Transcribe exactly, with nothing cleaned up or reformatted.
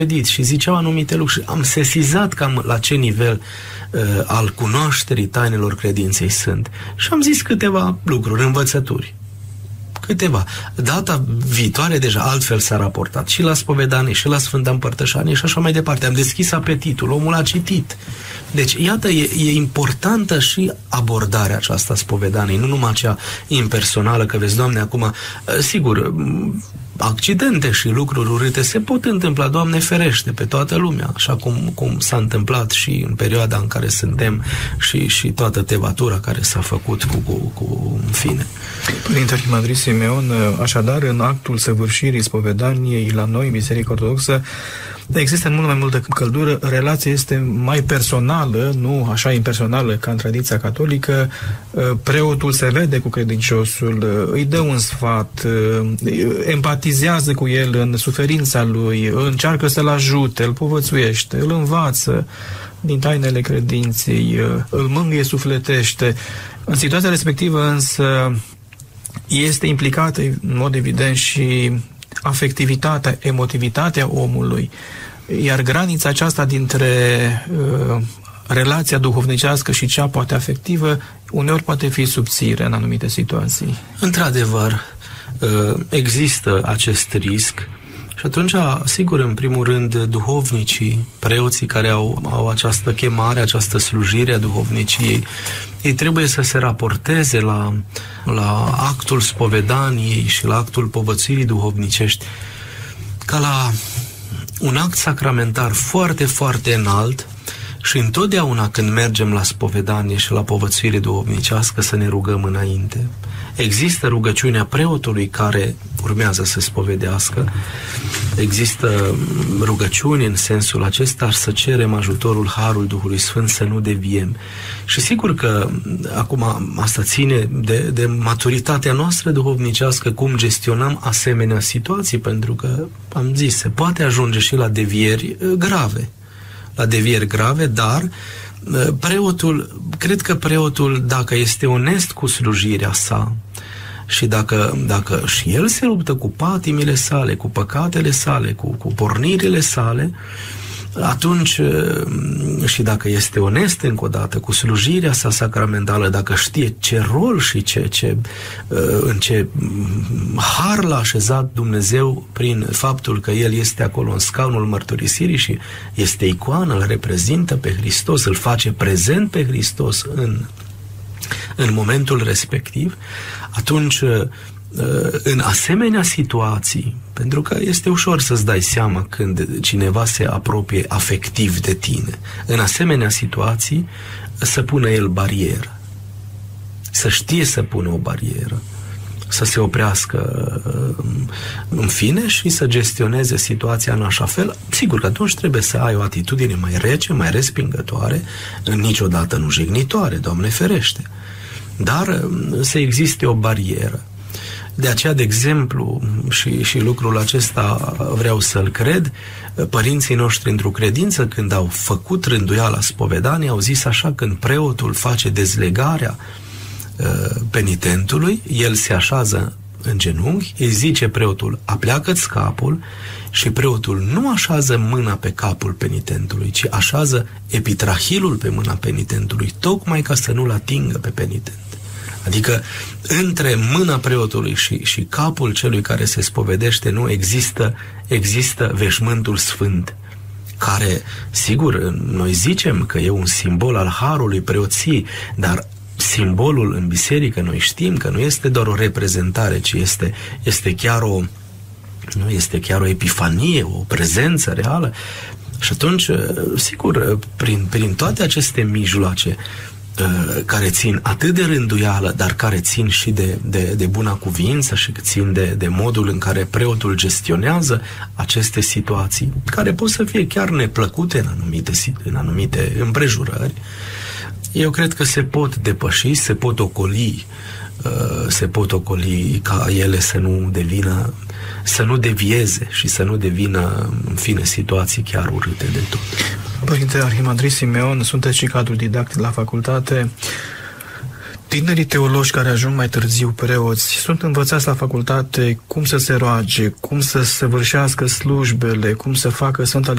și ziceau anumite lucruri. Am sesizat cam la ce nivel uh, al cunoașterii tainelor credinței sunt. Și am zis câteva lucruri, învățături. Câteva. Data viitoare deja altfel s-a raportat și la spovedanie, și la Sfânta Împărtășanie și așa mai departe. Am deschis apetitul, omul a citit. Deci, iată, e, e importantă și abordarea aceasta spovedaniei, nu numai cea impersonală, că vezi, Doamne, acum, sigur, accidente și lucruri urâte se pot întâmpla, Doamne ferește, pe toată lumea, așa cum, cum s-a întâmplat și în perioada în care suntem și, și toată tevatura care s-a făcut cu, cu, cu în fine. Părinte Arhimandrit Simeon, așadar, în actul săvârșirii spovedaniei la noi, Biserica Ortodoxă, există mult mai multă căldură, relația este mai personală, nu așa impersonală ca în tradiția catolică, preotul se vede cu credinciosul, îi dă un sfat, empatizează cu el în suferința lui, încearcă să-l ajute, îl povățuiește, îl învață din tainele credinței, îl mângâie, sufletește. În situația respectivă însă este implicată în mod evident și afectivitatea, emotivitatea omului, iar granița aceasta dintre uh, relația duhovnicească și cea poate afectivă uneori poate fi subțire în anumite situații. Într-adevăr, uh, există acest risc și atunci, sigur, în primul rând, duhovnicii, preoții care au, au această chemare, această slujire a duhovniciei, ei trebuie să se raporteze la, la actul spovedaniei și la actul povățirii duhovnicești ca la un act sacramentar foarte, foarte înalt și întotdeauna când mergem la spovedanie și la povățuire duhovnicească să ne rugăm înainte. Există rugăciunea preotului care urmează să spovedească, există rugăciuni în sensul acesta, să cerem ajutorul Harul Duhului Sfânt să nu deviem. Și sigur că acum asta ține de, de maturitatea noastră duhovnicească, cum gestionăm asemenea situații, pentru că, am zis, se poate ajunge și la devieri grave. La devieri grave, dar preotul, cred că preotul, dacă este onest cu slujirea sa și dacă, dacă și el se luptă cu patimile sale, cu păcatele sale, cu, cu pornirile sale, atunci, și dacă este onest încă o dată cu slujirea sa sacramentală, dacă știe ce rol și ce, ce, în ce har l-a așezat Dumnezeu prin faptul că el este acolo în scaunul mărturisirii și este icoană, îl reprezintă pe Hristos, îl face prezent pe Hristos în, în momentul respectiv, atunci în asemenea situații, pentru că este ușor să-ți dai seama când cineva se apropie afectiv de tine, în asemenea situații să pună el barieră, să știe să pună o barieră, să se oprească în fine și să gestioneze situația în așa fel. Sigur că atunci trebuie să ai o atitudine mai rece, mai respingătoare, niciodată nu jignitoare, Doamne ferește, dar să existe o barieră. De aceea, de exemplu, și, și lucrul acesta vreau să-l cred, părinții noștri într-o credință, când au făcut rânduiala spovedanie, au zis așa: când preotul face dezlegarea uh, penitentului, el se așează în genunchi, îi zice preotul: apleacă-ți capul, și preotul nu așează mâna pe capul penitentului, ci așează epitrahilul pe mâna penitentului, tocmai ca să nu-l atingă pe penitent. Adică între mâna preotului și, și capul celui care se spovedește nu există, există veșmântul sfânt, care, sigur, noi zicem că e un simbol al harului preoției, dar simbolul în biserică noi știm că nu este doar o reprezentare, ci este, este chiar o, nu, este chiar o epifanie, o prezență reală. Și atunci, sigur, prin, prin toate aceste mijloace care țin atât de rânduială, dar care țin și de, de, de buna cuvință și țin de, de modul în care preotul gestionează aceste situații, care pot să fie chiar neplăcute în anumite, în anumite împrejurări, eu cred că se pot depăși, se pot ocoli, se pot ocoli ca ele să nu devină, să nu devieze și să nu devină, în fine, situații chiar urâte de tot. Părinte Arhimandrit Simeon, sunteți și cadru didactic la facultate. Tinerii teologi care ajung mai târziu preoți sunt învățați la facultate cum să se roage, cum să săvârșească slujbele, cum să facă Sfânta